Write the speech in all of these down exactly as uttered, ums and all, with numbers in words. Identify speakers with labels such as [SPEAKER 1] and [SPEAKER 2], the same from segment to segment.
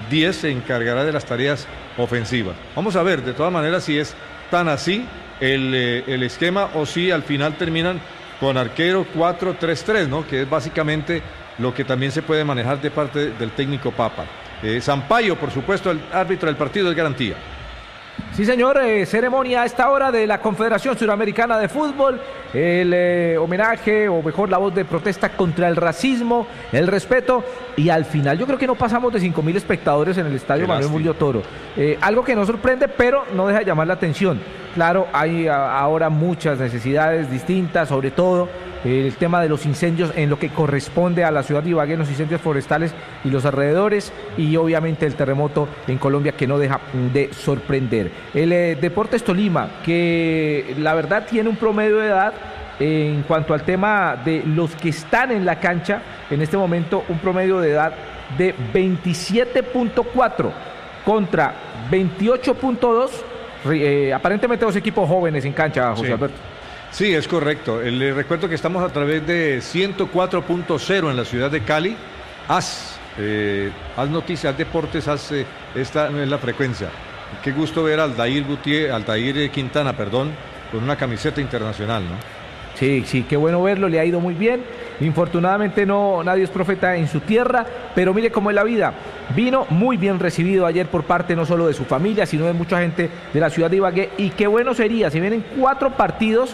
[SPEAKER 1] diez se encargará de las tareas ofensivas. Vamos a ver, de todas maneras, si es tan así el, eh, el esquema o si al final terminan con arquero cuatro tres tres, ¿no? Que es básicamente lo que también se puede manejar de parte del técnico Papa. Eh, Sampaio, por supuesto, el árbitro del partido, es garantía.
[SPEAKER 2] Sí, señor, eh, ceremonia a esta hora de la Confederación Suramericana de Fútbol, el eh, homenaje, o mejor la voz de protesta contra el racismo, el respeto, y al final yo creo que no pasamos de cinco mil espectadores en el estadio Qué Manuel Murillo Toro. Eh, algo que no sorprende, pero no deja de llamar la atención. Claro, hay a, ahora muchas necesidades distintas, sobre todo el tema de los incendios en lo que corresponde a la ciudad de Ibagué, los incendios forestales y los alrededores, y obviamente el terremoto en Colombia, que no deja de sorprender. El eh, Deportes Tolima, que la verdad tiene un promedio de edad eh, en cuanto al tema de los que están en la cancha, en este momento un promedio de edad de veintisiete punto cuatro contra veintiocho punto dos, eh, aparentemente dos equipos jóvenes en cancha, José sí. Alberto.
[SPEAKER 1] Sí, es correcto. Les recuerdo que estamos a través de ciento cuatro punto cero en la ciudad de Cali. Haz, eh, haz noticias, haz deportes, haz, eh, esta no es la frecuencia. Qué gusto ver a Aldair Gutiérrez, Aldair Quintana, perdón, con una camiseta internacional, ¿no?
[SPEAKER 2] Sí, sí, qué bueno verlo, le ha ido muy bien. Infortunadamente no, nadie es profeta en su tierra, pero mire cómo es la vida. Vino muy bien recibido ayer por parte no solo de su familia, sino de mucha gente de la ciudad de Ibagué. Y qué bueno sería, si vienen cuatro partidos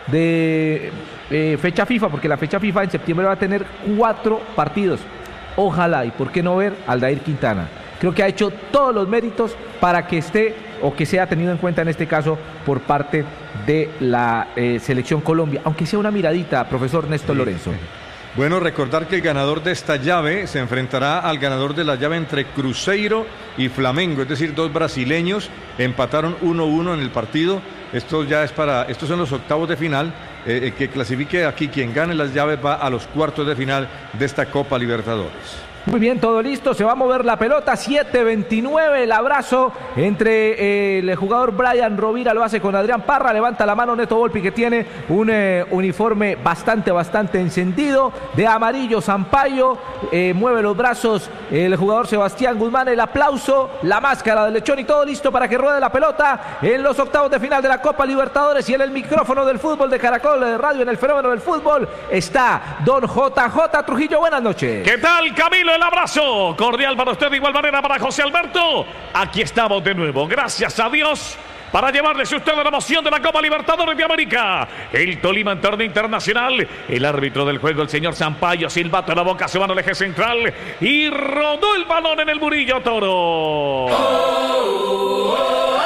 [SPEAKER 2] de eh, fecha FIFA, porque la fecha FIFA en septiembre va a tener cuatro partidos. Ojalá, y por qué no ver a Aldair Quintana. Creo que ha hecho todos los méritos para que esté o que sea tenido en cuenta en este caso por parte de la eh, Selección Colombia, aunque sea una miradita, profesor Néstor sí. Lorenzo.
[SPEAKER 1] Bueno, recordar que el ganador de esta llave se enfrentará al ganador de la llave entre Cruzeiro y Flamengo, es decir, dos brasileños empataron uno uno en el partido. Esto ya es para, estos son los octavos de final. Eh, el que clasifique aquí, quien gane las llaves, va a los cuartos de final de esta Copa Libertadores.
[SPEAKER 2] Muy bien, todo listo, se va a mover la pelota, siete veintinueve, el abrazo entre eh, el jugador Brian Rovira, lo hace con Adrián Parra, levanta la mano Neto Volpi, que tiene un eh, uniforme bastante, bastante encendido, de amarillo Sampaio, eh, mueve los brazos el jugador Sebastián Guzmán, el aplauso, la máscara del lechón y todo listo para que ruede la pelota en los octavos de final de la Copa Libertadores. Y en el micrófono del fútbol de Caracol de Radio, en el fenómeno del fútbol, está don J J Trujillo. Buenas noches.
[SPEAKER 3] ¿Qué tal, Camilo? El abrazo cordial para usted, de igual manera para José Alberto. Aquí estamos de nuevo, gracias a Dios, para llevarles a usted la emoción de la Copa Libertadores de América. El Tolima en torneo internacional. El árbitro del juego, el señor Sampaio, silbato en la boca, se va al eje central y rodó el balón en el Murillo Toro. Oh, oh, oh.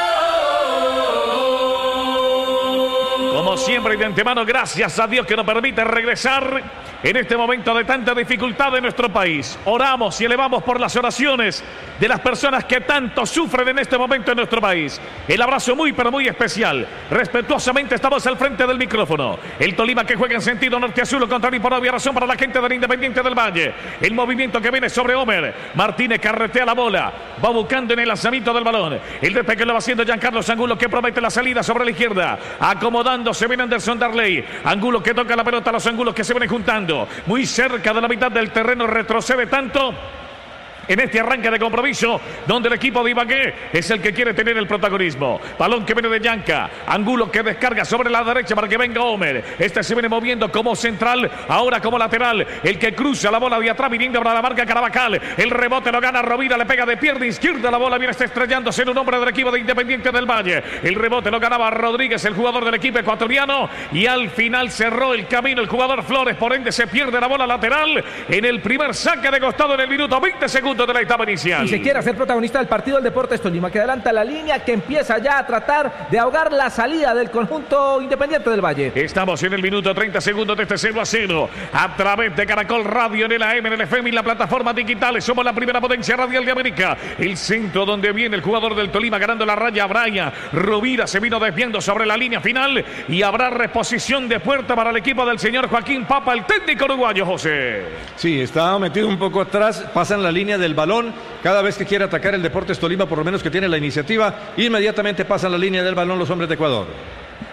[SPEAKER 3] Como siempre y de antemano, gracias a Dios que nos permite regresar en este momento de tanta dificultad en nuestro país. Oramos y elevamos por las oraciones de las personas que tanto sufren en este momento en nuestro país. El abrazo muy pero muy especial. Respetuosamente estamos al frente del micrófono. El Tolima que juega en sentido norte-azul, contrario por obvia razón para la gente del Independiente del Valle. El movimiento que viene sobre Homer. Martínez carretea la bola. Va buscando en el lanzamiento del balón. El despegue lo va haciendo Giancarlo Angulo, que promete la salida sobre la izquierda. Acomodándose viene Anderson Darley. Angulo que toca la pelota, los Angulos que se vienen juntando. Muy cerca de la mitad del terreno, retrocede tanto en este arranque de compromiso, donde el equipo de Ibagué es el que quiere tener el protagonismo. Balón que viene de Yanca, Angulo que descarga sobre la derecha para que venga Homer. Este se viene moviendo como central, ahora como lateral, el que cruza la bola de atrás viniendo para la marca Carabajal. El rebote lo gana Rovira, le pega de pierna izquierda, la bola viene está estrellándose en un hombre del equipo de Independiente del Valle. El rebote lo ganaba Rodríguez, el jugador del equipo ecuatoriano, y al final cerró el camino el jugador Flores, por ende se pierde la bola lateral en el primer saque de costado en el minuto veinte segundos de la etapa inicial.
[SPEAKER 2] Y se quiere hacer protagonista del partido el Deportes Tolima, que adelanta la línea, que empieza ya a tratar de ahogar la salida del conjunto Independiente del Valle.
[SPEAKER 3] Estamos en el minuto treinta segundos de este cero a cero a través de Caracol Radio, en el A M, en el F M y la plataforma digitales. Somos la primera potencia radial de América. El centro donde viene el jugador del Tolima ganando la raya, Brian Rovira se vino desviando sobre la línea final y habrá reposición de puerta para el equipo del señor Joaquín Papa, el técnico uruguayo. José.
[SPEAKER 1] Sí, está metido un poco atrás, pasan la línea del balón. Cada vez que quiere atacar el Deportes Tolima, por lo menos que tiene la iniciativa, inmediatamente pasan la línea del balón los hombres de Ecuador.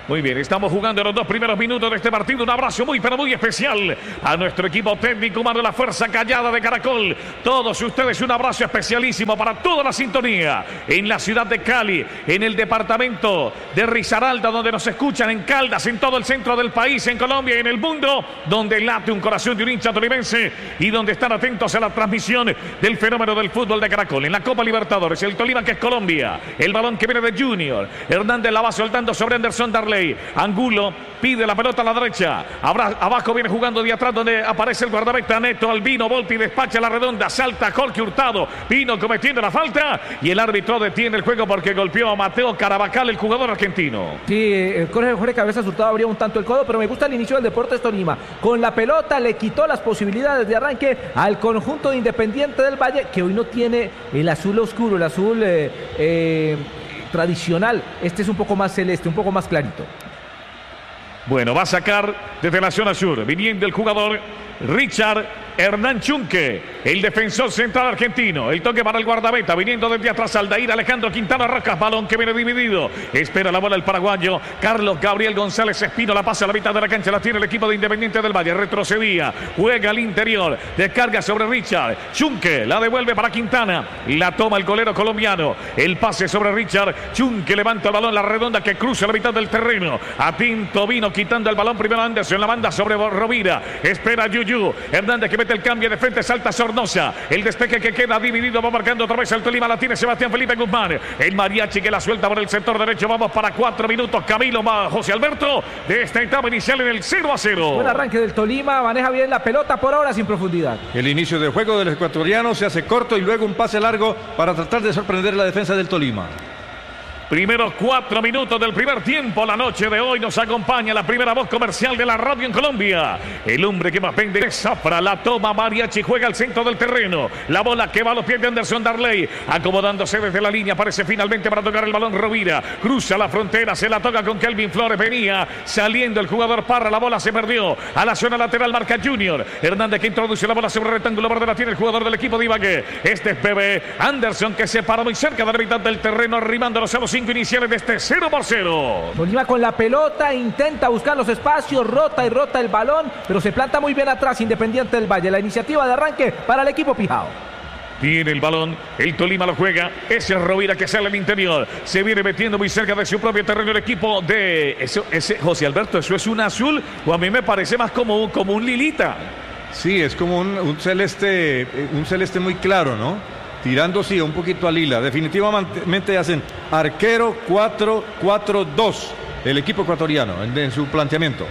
[SPEAKER 3] Muy bien, estamos jugando los dos primeros minutos de este partido. Un abrazo muy, pero muy especial a nuestro equipo técnico humano de la Fuerza Callada de Caracol. Todos ustedes, un abrazo especialísimo para toda la sintonía en la ciudad de Cali, en el departamento de Risaralda, donde nos escuchan, en Caldas, en todo el centro del país, en Colombia y en el mundo, donde late un corazón de un hincha tolimense y donde están atentos a la transmisión del fenómeno del fútbol de Caracol. En la Copa Libertadores, el Tolima, que es Colombia, el balón que viene de Junior. Hernández la va soltando sobre Anderson Darley. Angulo pide la pelota a la derecha. Habrá, abajo viene jugando de atrás donde aparece el guardameta Neto Albino. Volpi despacha la redonda. Salta Jorge Hurtado. Vino cometiendo la falta. Y el árbitro detiene el juego porque golpeó a Mateo Carabacal, el jugador argentino.
[SPEAKER 2] Sí, el Jorge, Jorge Cabezas Hurtado abrió un tanto el codo, pero me gusta el inicio del Deportes Tolima. Con la pelota le quitó las posibilidades de arranque al conjunto de Independiente del Valle, que hoy no tiene el azul oscuro, el azul eh, eh, tradicional. Este es un poco más celeste, un poco más clarito.
[SPEAKER 3] Bueno, va a sacar desde la zona sur, viniendo el jugador Richard Hernán Chunque, el defensor central argentino. El toque para el guardameta, viniendo desde atrás Aldair Alejandro Quintana Rojas, balón que viene dividido. Espera la bola el paraguayo Carlos Gabriel González Espino, la pasa a la mitad de la cancha, la tiene el equipo de Independiente del Valle. Retrocedía, juega al interior, descarga sobre Richard Chunque, la devuelve para Quintana, la toma el golero colombiano. El pase sobre Richard Chunque, levanta el balón, la redonda que cruza la mitad del terreno. Atento vino quitando el balón primero Anderson, la banda sobre Rovira. Espera Yuyu Hernández que el cambio de frente, salta Sornosa, el despeje que queda dividido, va marcando otra vez el Tolima, la tiene Sebastián Felipe Guzmán, el mariachi que la suelta por el sector derecho. Vamos para cuatro minutos, Camilo más José Alberto, de esta etapa inicial en el cero a cero.
[SPEAKER 2] Buen arranque del Tolima, maneja bien la pelota, por ahora sin profundidad.
[SPEAKER 1] El inicio del juego del ecuatoriano se hace corto y luego un pase largo para tratar de sorprender la defensa del Tolima.
[SPEAKER 3] Primeros cuatro minutos del primer tiempo. La noche de hoy nos acompaña la primera voz comercial de la radio en Colombia. El hombre que más vende es Zafra. La toma Mariachi, juega al centro del terreno. La bola que va a los pies de Anderson Darley. Acomodándose desde la línea. Aparece finalmente para tocar el balón Rovira. Cruza la frontera. Se la toca con Kelvin Flores. Venía saliendo el jugador Parra. La bola se perdió. A la zona lateral marca Junior. Hernández que introduce la bola sobre el rectángulo verde. La tiene el jugador del equipo de Ibagué. Este es Bebé Anderson que se para muy cerca de la mitad del terreno. Arribándolos a los cinco iniciales de este cero por cero.
[SPEAKER 2] Tolima con la pelota, intenta buscar los espacios, rota y rota el balón, pero se planta muy bien atrás Independiente del Valle. La iniciativa de arranque para el equipo Pijao.
[SPEAKER 3] Tiene el balón, el Tolima lo juega, ese es Rovira que sale al interior, se viene metiendo muy cerca de su propio terreno el equipo de eso, ese José Alberto. ¿Eso es un azul o a mí me parece más como un, como un lilita?
[SPEAKER 1] Sí, es como un, un celeste, un celeste muy claro, ¿no? Tirando, sí, un poquito a lila. Definitivamente hacen arquero cuatro cuatro dos el equipo ecuatoriano en, en su planteamiento.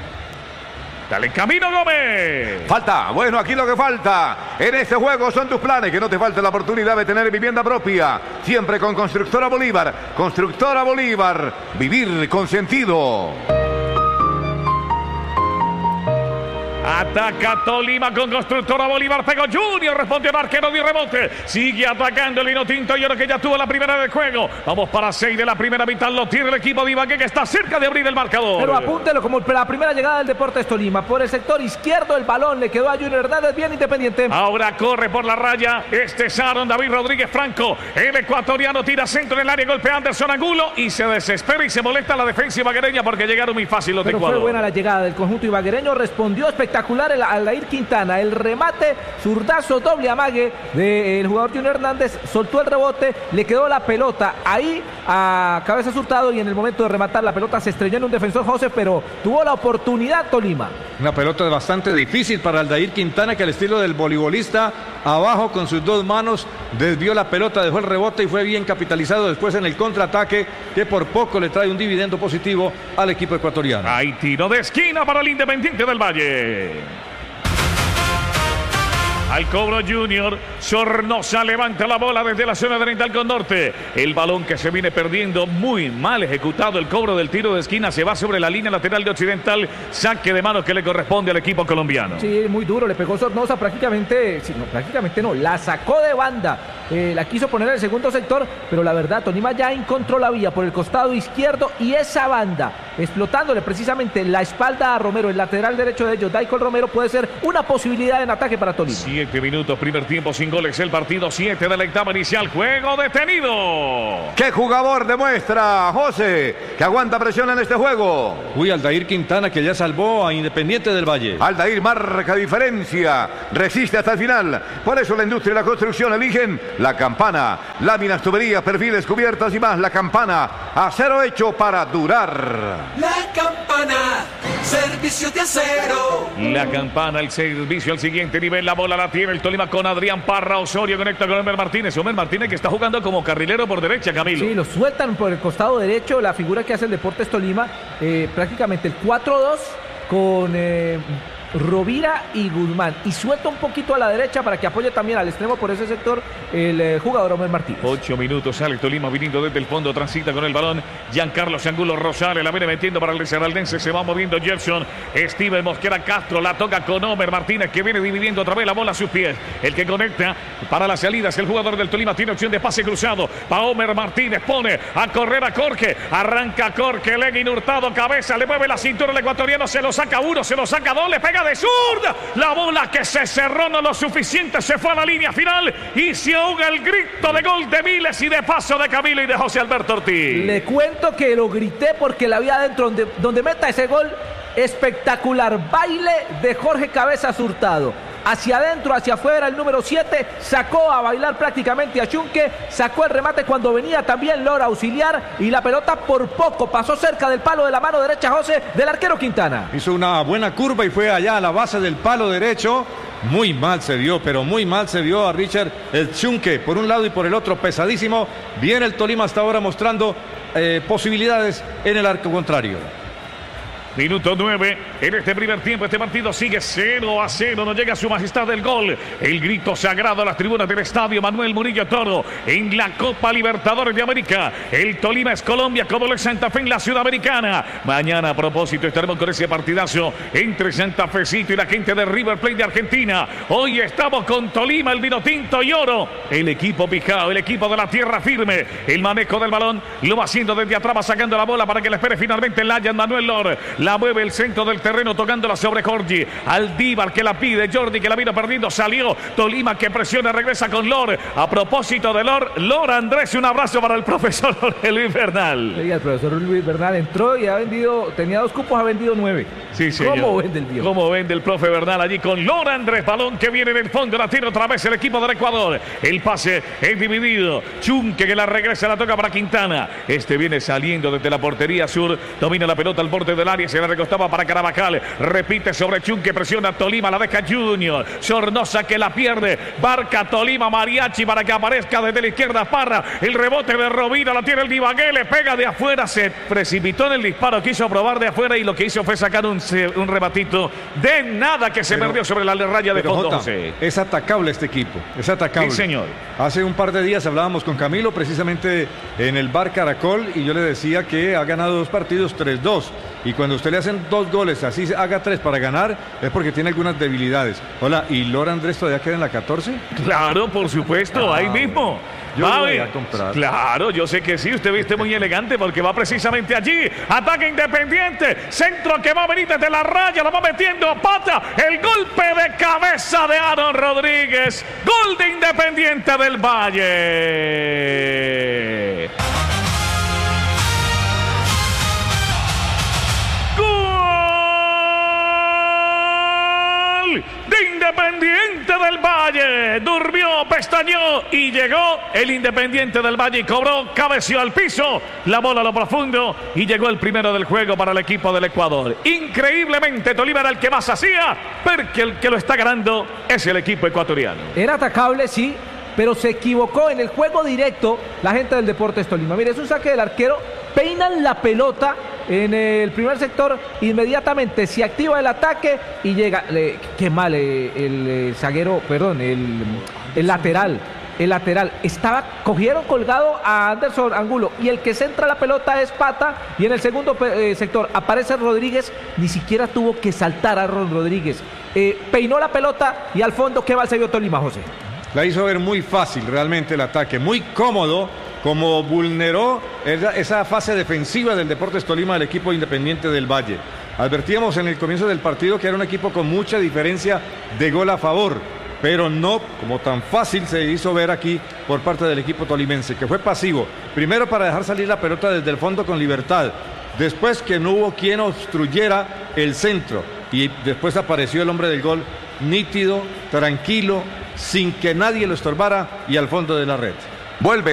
[SPEAKER 3] Dale Camilo Gómez.
[SPEAKER 4] Falta. Bueno, aquí lo que falta en este juego son tus planes. Que no te falte la oportunidad de tener vivienda propia. Siempre con Constructora Bolívar. Constructora Bolívar. Vivir con sentido.
[SPEAKER 3] Ataca Tolima con Constructora Bolívar. Pegó Junior. Responde el arquero de rebote. Sigue atacando el Vinotinto. Y ahora que ya tuvo la primera del juego. Vamos para seis de la primera mitad. Lo tiene el equipo de Ibagué que está cerca de abrir el marcador.
[SPEAKER 2] Pero apúntelo como la primera llegada del Deportes Tolima. Por el sector izquierdo el balón le quedó a Junior Hernández. Bien Independiente.
[SPEAKER 3] Ahora corre por la raya. Este es Aaron David Rodríguez Franco. El ecuatoriano tira centro en el área. Golpea Anderson Angulo. Y se desespera y se molesta la defensa ibaguereña porque llegaron muy fácil los de Ecuador.
[SPEAKER 2] Pero fue buena la llegada del conjunto ibaguereño. Respondió espectacular. Espectacular el Aldair Quintana, el remate, zurdazo, doble amague del jugador Junior Hernández, soltó el rebote, le quedó la pelota ahí a Cabezas Hurtado y en el momento de rematar la pelota se estrelló en un defensor José, pero tuvo la oportunidad Tolima.
[SPEAKER 1] Una pelota bastante difícil para Aldair Quintana que al estilo del voleibolista abajo con sus dos manos desvió la pelota, dejó el rebote y fue bien capitalizado después en el contraataque que por poco le trae un dividendo positivo al equipo ecuatoriano.
[SPEAKER 3] Hay tiro de esquina para el Independiente del Valle. Al cobro Junior, Sornosa levanta la bola desde la zona oriental con norte. El balón que se viene perdiendo, muy mal ejecutado. El cobro del tiro de esquina se va sobre la línea lateral de occidental. Saque de manos que le corresponde al equipo colombiano.
[SPEAKER 2] Sí, muy duro, le pegó Sornosa prácticamente, sí, no, prácticamente no, la sacó de banda. Eh, la quiso poner en el segundo sector, pero la verdad, Tolima ya encontró la vía por el costado izquierdo y esa banda explotándole precisamente la espalda a Romero, el lateral derecho de ellos, Daicol Romero, puede ser una posibilidad en ataque para Tolima.
[SPEAKER 3] Siete minutos, primer tiempo sin goles, el partido siete de la etapa inicial, juego detenido.
[SPEAKER 4] ¿Qué jugador demuestra, José, que aguanta presión en este juego?
[SPEAKER 1] Uy, Aldair Quintana, que ya salvó a Independiente del Valle.
[SPEAKER 4] Aldair marca diferencia, resiste hasta el final. Por eso la industria y la construcción eligen La Campana. Láminas, tuberías, perfiles, cubiertas y más. La Campana, acero hecho para durar.
[SPEAKER 5] La Campana, servicio de acero.
[SPEAKER 3] La Campana, el servicio al siguiente nivel. La bola la tiene el Tolima con Adrián Parra. Osorio conecta con Omer Martínez. Omer Martínez que está jugando como carrilero por derecha, Camilo.
[SPEAKER 2] Sí, lo sueltan por el costado derecho. La figura que hace el Deportes Tolima, eh, prácticamente el cuatro dos con eh, Rovira y Guzmán. Y suelta un poquito a la derecha para que apoye también al extremo por ese sector el eh, jugador Omer Martínez.
[SPEAKER 3] Ocho minutos, sale Tolima viniendo desde el fondo, transita con el balón Giancarlo Angulo Rosales, la viene metiendo para el Risaraldense, se va moviendo Gerson, Steven Mosquera Castro, la toca con Omer Martínez que viene dividiendo otra vez la bola a sus pies, el que conecta para las salidas, el jugador del Tolima tiene opción de pase cruzado, para Omer Martínez, pone a correr a Corque, arranca Corque, Leguín Hurtado, cabeza, le mueve la cintura el ecuatoriano, se lo saca uno, se lo saca dos, le pega de zurda, la bola que se cerró no lo suficiente, se fue a la línea final y se ahoga el grito de gol de Miles y de paso de Camilo y de José Alberto Ortiz.
[SPEAKER 2] Le cuento que lo grité porque la vi adentro, donde, donde meta ese gol, espectacular baile de Jorge Cabezas Hurtado. Hacia adentro, hacia afuera, el número siete sacó a bailar prácticamente a Chunque, sacó el remate cuando venía también Lora auxiliar y la pelota por poco pasó cerca del palo de la mano derecha, José, del arquero Quintana.
[SPEAKER 1] Hizo una buena curva y fue allá a la base del palo derecho. Muy mal se vio, pero muy mal se vio a Richard el Chunque, por un lado y por el otro, pesadísimo. Viene el Tolima hasta ahora mostrando eh, posibilidades en el arco contrario.
[SPEAKER 3] Minuto nueve en este primer tiempo. Este partido sigue cero a cero. No llega a su majestad el gol. El grito sagrado a las tribunas del estadio Manuel Murillo Toro en la Copa Libertadores de América. El Tolima es Colombia, como lo es Santa Fe en la Sudamericana. Mañana, a propósito, estaremos con ese partidazo entre Santa Fecito y la gente de River Plate de Argentina. Hoy estamos con Tolima, el vino tinto y oro. El equipo picado, el equipo de la tierra firme. El manejo del balón lo va haciendo desde atrás, va sacando la bola para que le espere finalmente el Layan Manuel Lor. La mueve el centro del terreno tocándola sobre Jorge. Aldívar que la pide, Jordi que la vino perdiendo, salió. Tolima que presiona, regresa con Lor. A propósito de Lor, Lor Andrés, un abrazo para el profesor Luis Bernal.
[SPEAKER 2] Sí, el profesor Luis Bernal entró y ha vendido, tenía dos cupos, ha vendido nueve.
[SPEAKER 3] Sí, señor.
[SPEAKER 2] ¿Cómo vende el viejo?
[SPEAKER 3] ¿Cómo vende el profe Bernal allí con Lor Andrés? Balón que viene en el fondo, la tiene otra vez el equipo del Ecuador. El pase es dividido. Chunque que la regresa, la toca para Quintana. Este viene saliendo desde la portería sur, domina la pelota al borde del área, se la recostaba para Carabajal, repite sobre Chunque, presiona Tolima, la deja Junior, Sornosa que la pierde, barca Tolima, Mariachi para que aparezca desde la izquierda Parra, el rebote de Rovira, la tiene el Divagué, le pega de afuera, se precipitó en el disparo, quiso probar de afuera y lo que hizo fue sacar un, un rebatito de nada que se pero, perdió sobre la raya de fondo.
[SPEAKER 1] Jota, es atacable este equipo, es atacable.
[SPEAKER 3] Sí, señor.
[SPEAKER 1] Hace un par de días hablábamos con Camilo precisamente en el Bar Caracol y yo le decía que ha ganado dos partidos tres dos y cuando usted le hacen dos goles, así haga tres para ganar, es porque tiene algunas debilidades. Hola, ¿y Lora Andrés todavía queda en la catorce?
[SPEAKER 3] Claro, por supuesto, ah, ahí mismo.
[SPEAKER 1] Yo lo voy a comprar.
[SPEAKER 3] Claro, yo sé que sí, usted viste muy elegante porque va precisamente allí. Ataque Independiente, centro que va a venir desde la raya, la va metiendo a pata. El golpe de cabeza de Aaron Rodríguez. Gol de Independiente del Valle. De Independiente del Valle, durmió, pestañó y llegó el Independiente del Valle y cobró, cabeció al piso, la bola a lo profundo y llegó el primero del juego para el equipo del Ecuador. Increíblemente Tolima era el que más hacía, porque el que lo está ganando es el equipo ecuatoriano.
[SPEAKER 2] Era atacable, sí, pero se equivocó en el juego directo la gente del Deportes Tolima. Mire, es un saque del arquero, peinan la pelota en el primer sector, inmediatamente se activa el ataque y llega, le, qué mal eh, el eh, zaguero, perdón, el, el lateral, el lateral, estaba, cogieron colgado a Anderson Angulo y el que centra la pelota es Pata y en el segundo eh, sector aparece Rodríguez, ni siquiera tuvo que saltar a Ron Rodríguez, eh, peinó la pelota y al fondo, qué mal se vio Tolima, José.
[SPEAKER 1] La hizo ver muy fácil realmente el ataque, muy cómodo como vulneró esa, esa fase defensiva del Deportes Tolima del equipo Independiente del Valle. Advertíamos en el comienzo del partido que era un equipo con mucha diferencia de gol a favor, pero no como tan fácil se hizo ver aquí por parte del equipo tolimense, que fue pasivo, primero para dejar salir la pelota desde el fondo con libertad, después que no hubo quien obstruyera el centro, y después apareció el hombre del gol nítido, tranquilo, sin que nadie lo estorbara y al fondo de la red.
[SPEAKER 4] Vuelve